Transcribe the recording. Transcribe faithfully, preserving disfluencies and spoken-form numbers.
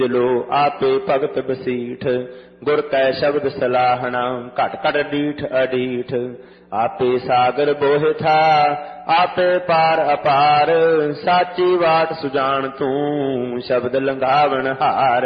लो आपे भगत बसीठ, गुर कै शब्द सलाहना, घट घट डीठ अडीठ। आपे सागर बोहे था, आपे पार अपार, साची वाट सुजान तू, शब्द लंघावन हार।